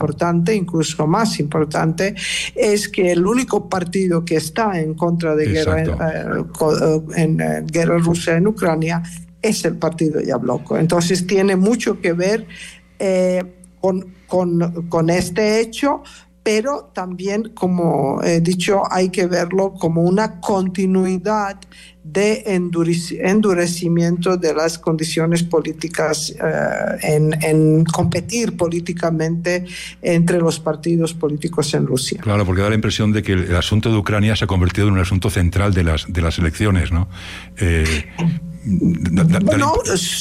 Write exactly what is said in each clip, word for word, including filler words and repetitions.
importante, incluso más importante, es que el único partido que está en contra de guerra en, en, en guerra rusa en Ucrania es el partido Yabloko. Entonces tiene mucho que ver eh, con, con, con este hecho, pero también, como he dicho, hay que verlo como una continuidad de endurecimiento de las condiciones políticas eh, en, en competir políticamente entre los partidos políticos en Rusia. Claro, porque da la impresión de que el, el asunto de Ucrania se ha convertido en un asunto central de las, de las elecciones, ¿no? Eh, Da, da, da no,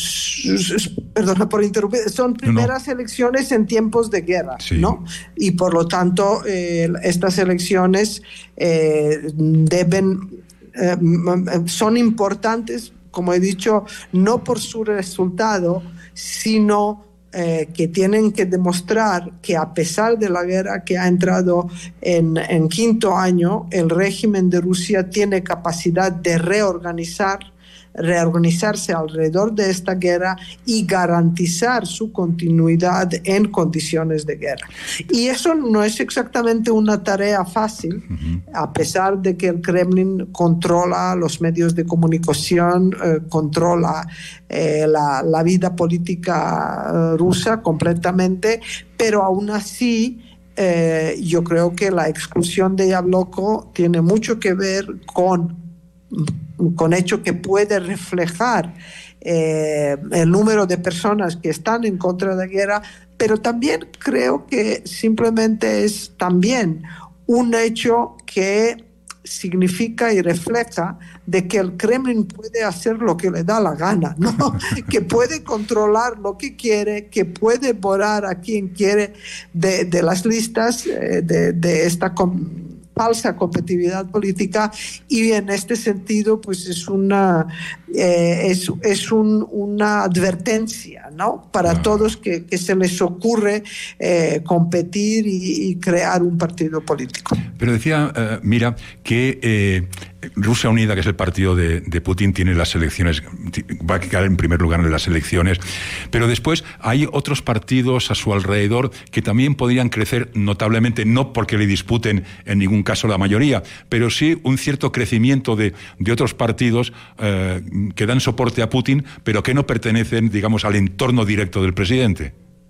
perdona por interrumpir, son primeras no, no. elecciones en tiempos de guerra, sí. ¿no? Y por lo tanto, eh, estas elecciones eh, deben, eh, son importantes, como he dicho, no por su resultado, sino Eh, que tienen que demostrar que a pesar de la guerra que ha entrado en, en quinto año, el régimen de Rusia tiene capacidad de reorganizar reorganizarse alrededor de esta guerra y garantizar su continuidad en condiciones de guerra. Y eso no es exactamente una tarea fácil, uh-huh. a pesar de que el Kremlin controla los medios de comunicación, eh, controla eh, la, la vida política eh, rusa completamente, pero aún así eh, yo creo que la exclusión de Yabloko tiene mucho que ver con con hecho que puede reflejar eh, el número de personas que están en contra de la guerra, pero también creo que simplemente es también un hecho que significa y refleja de que el Kremlin puede hacer lo que le da la gana, ¿no? Que puede controlar lo que quiere, que puede borrar a quien quiere de, de las listas eh, de, de esta com- falsa competitividad política, y en este sentido pues es una eh, es, es un, una advertencia, ¿no? Para ah. todos que, que se les ocurre eh, competir y, y crear un partido político. Pero decía uh, Mira que eh, Rusia Unida, que es el partido de, de Putin, tiene las elecciones, va a quedar en primer lugar en las elecciones, pero después hay otros partidos a su alrededor que también podrían crecer notablemente, no porque le disputen en ningún caso la mayoría, pero sí un cierto crecimiento de, de otros partidos eh, que dan soporte a Putin, pero que no pertenecen, digamos, al entorno directo del presidente.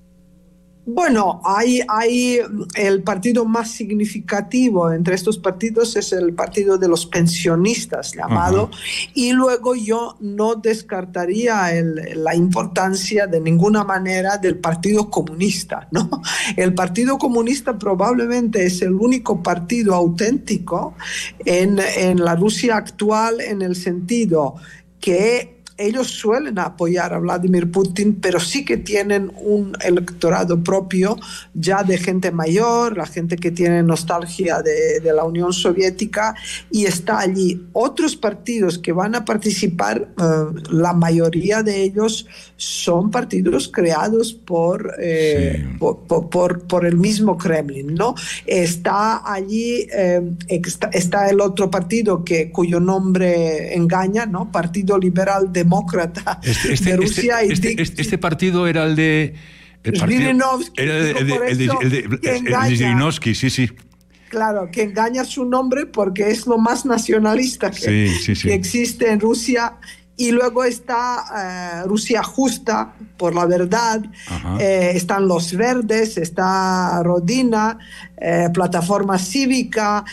Bueno, hay, hay el partido más significativo entre estos partidos es el partido de los pensionistas, llamado, uh-huh. y luego yo no descartaría el, la importancia de ninguna manera del Partido Comunista, ¿no? El Partido Comunista probablemente es el único partido auténtico en, en la Rusia actual, en el sentido que ellos suelen apoyar a Vladimir Putin, pero sí que tienen un electorado propio ya de gente mayor, la gente que tiene nostalgia de, de la Unión Soviética, y está allí. Otros partidos que van a participar, uh, la mayoría de ellos son partidos creados por, eh, sí. por, por, por, por el mismo Kremlin, ¿no? Está allí, eh, está, está el otro partido que, cuyo nombre engaña, ¿no? Partido Liberal de Demócrata este, este, de Rusia. Este, y este, este, este partido era el de... El Zhirinovsky. Era el de, el de, el de, el de, el de Zhirinovsky, sí, sí. Claro, que engaña su nombre porque es lo más nacionalista que, sí, sí, sí. que existe en Rusia. Y luego está eh, Rusia Justa, por la verdad, eh, están los Verdes, está Rodina, eh, Plataforma Cívica,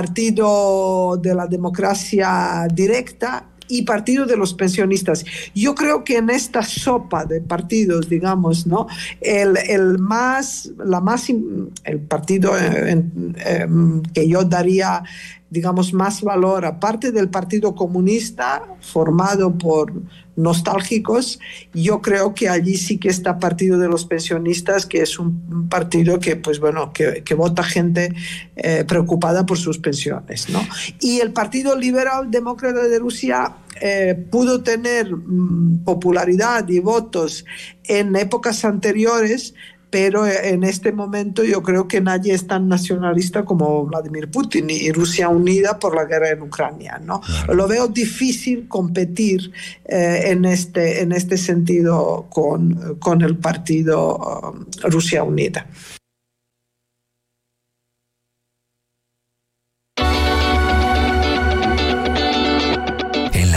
Partido de la Democracia Directa y Partido de los Pensionistas. Yo creo que en esta sopa de partidos, digamos, ¿no? El, el más, la más, el partido eh, eh, que yo daría, digamos, más valor, aparte del Partido Comunista, formado por nostálgicos, yo creo que allí sí que está Partido de los Pensionistas, que es un partido que, pues bueno, que, que vota gente eh, preocupada por sus pensiones, ¿no? Y el Partido Liberal Demócrata de Rusia eh, pudo tener mm, popularidad y votos en épocas anteriores, pero en este momento yo creo que nadie es tan nacionalista como Vladimir Putin y Rusia Unida por la guerra en Ucrania, ¿no? Claro. Lo veo difícil competir eh, en, este, en este sentido con, con el partido um, Rusia Unida.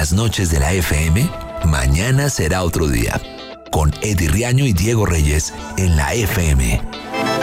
las noches de la F M, mañana será otro día. Con Eddie Riaño y Diego Reyes en la F M